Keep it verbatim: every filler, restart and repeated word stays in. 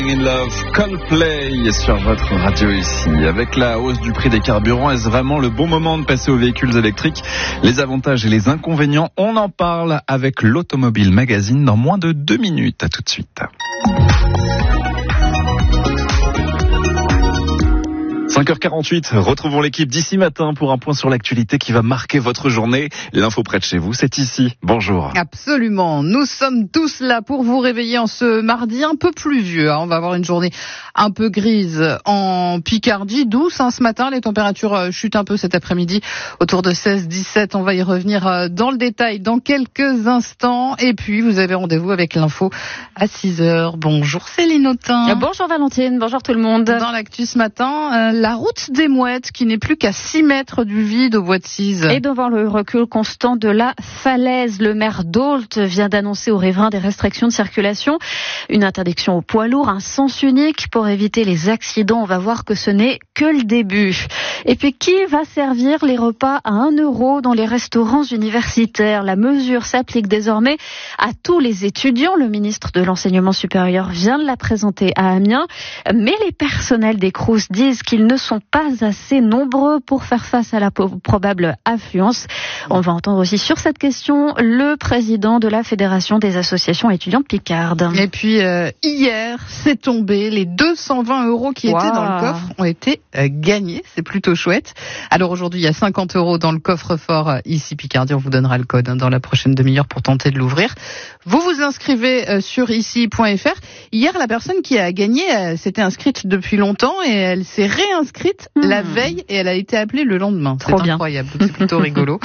In Love, Coldplay sur votre radio ici. Avec la hausse du prix des carburants, est-ce vraiment le bon moment de passer aux véhicules électriques? Les avantages et les inconvénients, on en parle avec l'Automobile Magazine dans moins de deux minutes. À tout de suite. cinq heures quarante-huit, retrouvons l'équipe d'ici matin pour un point sur l'actualité qui va marquer votre journée. L'info près de chez vous, c'est ici. Bonjour. Absolument, nous sommes tous là pour vous réveiller en ce mardi un peu pluvieux. On va avoir une journée un peu grise en Picardie, douce hein, ce matin. Les températures chutent un peu cet après-midi, autour de seize dix-sept. On va y revenir dans le détail dans quelques instants. Et puis, vous avez rendez-vous avec l'info à six heures. Bonjour Céline Autain. Bonjour Valentine, bonjour tout le monde. Dans l'actu ce matin, la route des Mouettes qui n'est plus qu'à six mètres du vide au bois de Cise. Et devant le recul constant de la falaise, le maire d'Ault vient d'annoncer aux riverains des restrictions de circulation, une interdiction aux poids lourds, un sens unique pour éviter les accidents. On va voir que ce n'est que le début. Et puis qui va servir les repas à un euro dans les restaurants universitaires? La mesure s'applique désormais à tous les étudiants. Le ministre de l'Enseignement supérieur vient de la présenter à Amiens. Mais les personnels des Crous disent qu'ils ne sont pas assez nombreux pour faire face à la probable affluence. On va entendre aussi sur cette question le président de la Fédération des associations étudiantes picardes. Et puis euh, hier, c'est tombé. Les deux cent vingt euros qui wow. étaient dans le coffre ont été euh, gagnés. C'est plutôt chouette. Alors aujourd'hui, il y a cinquante euros dans le coffre-fort euh, ici Picardie. On vous donnera le code hein, dans la prochaine demi-heure pour tenter de l'ouvrir. Vous vous inscrivez euh, sur ici point f r. Hier, la personne qui a gagné euh, s'était inscrite depuis longtemps et elle s'est réinscrite mmh. la veille et elle a été appelée le lendemain. Trop c'est bien. Incroyable. C'est plutôt rigolo.